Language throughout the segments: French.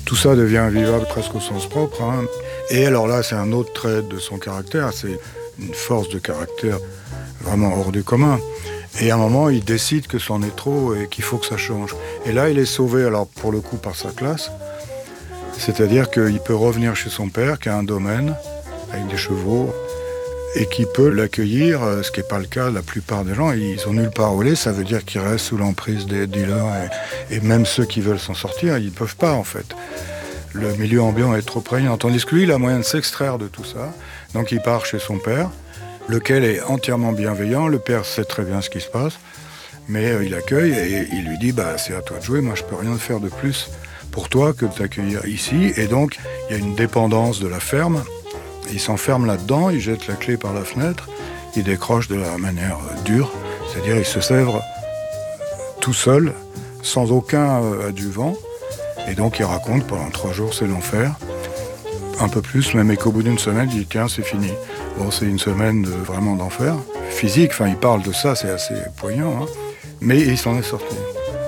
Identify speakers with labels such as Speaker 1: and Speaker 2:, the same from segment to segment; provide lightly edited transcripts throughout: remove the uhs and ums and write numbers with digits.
Speaker 1: Tout ça devient invivable presque au sens propre, hein. Et alors là, c'est un autre trait de son caractère, c'est une force de caractère vraiment hors du commun. Et à un moment, il décide que c'en est trop et qu'il faut que ça change. Et là, il est sauvé, alors pour le coup, par sa classe. C'est-à-dire qu'il peut revenir chez son père, qui a un domaine, avec des chevaux, et qui peut l'accueillir, ce qui n'est pas le cas. La plupart des gens, ils ont nulle part où aller, ça veut dire qu'ils restent sous l'emprise des dealers. Et même ceux qui veulent s'en sortir, ils ne peuvent pas, en fait. Le milieu ambiant est trop prégnant. Tandis que lui, il a moyen de s'extraire de tout ça. Donc il part chez son père, lequel est entièrement bienveillant. Le père sait très bien ce qui se passe, mais il accueille et il lui dit « c'est à toi de jouer, moi je peux rien faire de plus pour toi que de t'accueillir ici ». Et donc il y a une dépendance de la ferme. Il s'enferme là-dedans, il jette la clé par la fenêtre, il décroche de la manière dure, c'est-à-dire il se sèvre tout seul, sans aucun adjuvant. Et donc il raconte pendant 3 jours, c'est l'enfer. Un peu plus, même, et qu'au bout d'une semaine, il dit tiens, c'est fini. Bon, c'est une semaine vraiment d'enfer. Physique, enfin, il parle de ça, c'est assez poignant, hein. Mais il s'en est sorti.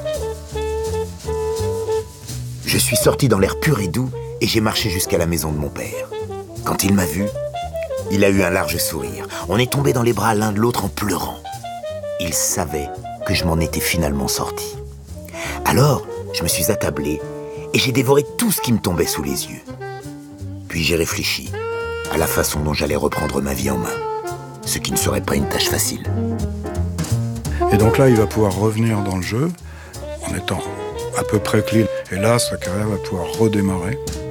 Speaker 2: Je suis sorti dans l'air pur et doux et j'ai marché jusqu'à la maison de mon père. Quand il m'a vu, il a eu un large sourire. On est tombés dans les bras l'un de l'autre en pleurant. Il savait que je m'en étais finalement sorti. Alors, je me suis attablé et j'ai dévoré tout ce qui me tombait sous les yeux. Puis j'ai réfléchi à la façon dont j'allais reprendre ma vie en main, ce qui ne serait pas une tâche facile.
Speaker 1: Et donc là, il va pouvoir revenir dans le jeu en étant à peu près clean. Et là, sa carrière va pouvoir redémarrer.